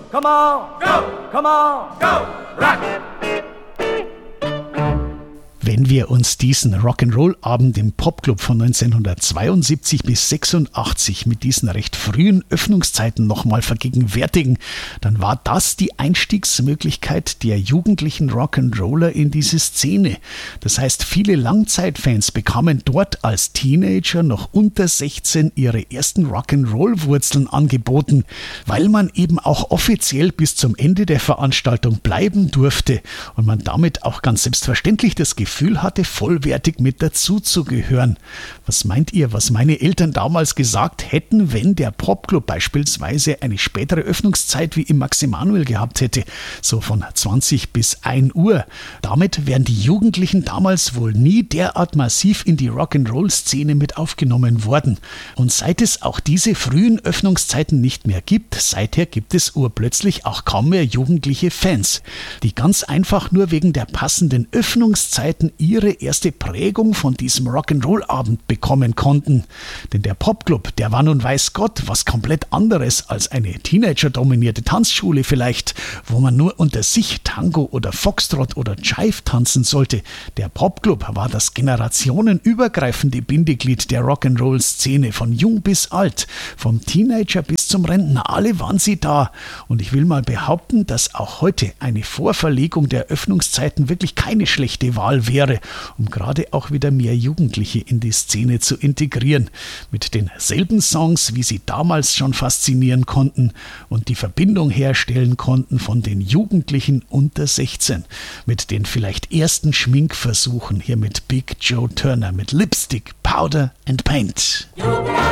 come on, go, come on, go, rock! Wenn wir uns diesen Rock'n'Roll-Abend im Popclub von 1972 bis 86 mit diesen recht frühen Öffnungszeiten nochmal vergegenwärtigen, dann war das die Einstiegsmöglichkeit der jugendlichen Rock'n'Roller in diese Szene. Das heißt, viele Langzeitfans bekamen dort als Teenager noch unter 16 ihre ersten Rock'n'Roll-Wurzeln angeboten, weil man eben auch offiziell bis zum Ende der Veranstaltung bleiben durfte und man damit auch ganz selbstverständlich das Gefühl hatte, vollwertig mit dazuzugehören. Was meint ihr, was meine Eltern damals gesagt hätten, wenn der Popclub beispielsweise eine spätere Öffnungszeit wie im Max Emanuel gehabt hätte, so von 20 bis 1 Uhr? Damit wären die Jugendlichen damals wohl nie derart massiv in die Rock'n'Roll-Szene mit aufgenommen worden. Und seit es auch diese frühen Öffnungszeiten nicht mehr gibt, seither gibt es urplötzlich auch kaum mehr jugendliche Fans, die ganz einfach nur wegen der passenden Öffnungszeiten ihre erste Prägung von diesem Rock'n'Roll-Abend bekommen konnten. Denn der Popclub, der war nun weiß Gott was komplett anderes als eine teenager-dominierte Tanzschule vielleicht, wo man nur unter sich Tango oder Foxtrot oder Jive tanzen sollte. Der Popclub war das generationenübergreifende Bindeglied der Rock'n'Roll-Szene, von jung bis alt, vom Teenager bis zum Rentner, alle waren sie da. Und ich will mal behaupten, dass auch heute eine Vorverlegung der Öffnungszeiten wirklich keine schlechte Wahl wäre, um gerade auch wieder mehr Jugendliche in die Szene zu integrieren. Mit denselben Songs, wie sie damals schon faszinieren konnten und die Verbindung herstellen konnten von den Jugendlichen unter 16. Mit den vielleicht ersten Schminkversuchen hier mit Big Joe Turner, mit Lipstick, Powder and Paint.